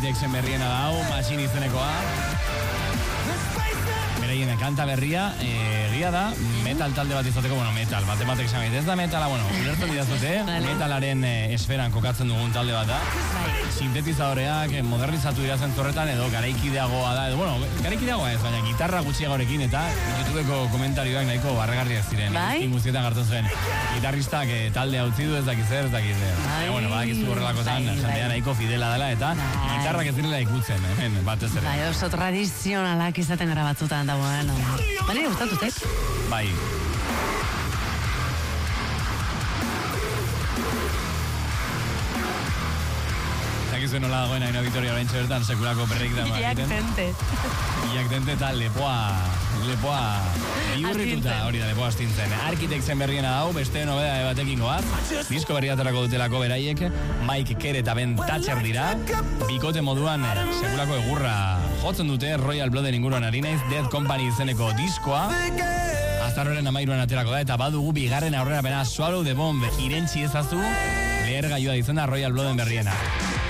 Architectsen berriena da hau, Machine izenekoa. Beraien kanta berria, egia da, metal talde bat izateko, metal, batek esan ez da metala, ulertzen didazute, metalaren esferan kokatzen dugun talde bat da. Sintetizadoreak modernizatu dira zentzorretan, edo garaikideagoa da, edo, garaikideagoa ez, baina gitarra gutxiagorekin, eta YouTubeko komentarioak nahiko barregarriak ziren. Guztietan gartzen zuen, gitarristak talde hautzi du ez dakiz zer. Badakizu horrelakotan, jendea nahiko fidela dela, eta gitarrak ez direla ikutzen, batez ere. Oso tradizionalak izaten gara batzutan da, Bale, gustatut, ez? Bai. Zakizuen nola dagoen hain auditoria orain txertan, sekulako berreik da. Iak dente eta lepoa bihurrituta hori da, lepoa astintzen. Architectsen berriena dau, beste nobeda batekin goaz. Disko berriaterako dutelako beraiek, Mike Kerr eta Ben Thatcher dira. Bikote moduan sekulako egurra jotzen dute, Royal Blooden inguruan ari naiz, Dead Company izeneko diskoa. Azarroren 13an aterako da, eta badugu bigarren aurrera pena Swallow the Bomb irentzi ezazu, leher gaioa izena Royal Blooden berriena.